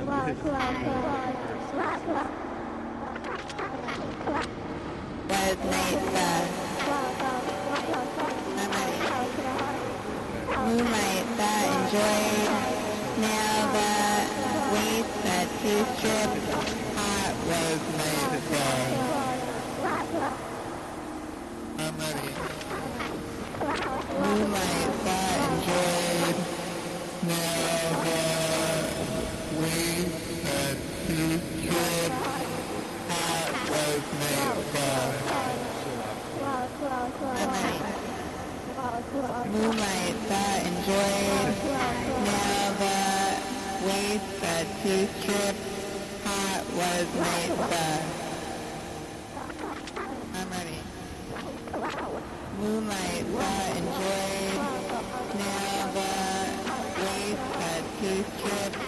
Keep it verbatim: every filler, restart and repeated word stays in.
Was made the moonlight that enjoyed now that waste that two strips hot was made day. I'm ready. Moonlight that enjoyed now that waste that two strips hot was made day. I'm ready. Moonlight that enjoyed now that waste that two strips hot was made the I'm ready. Moonlight that enjoyed now that waste that two strips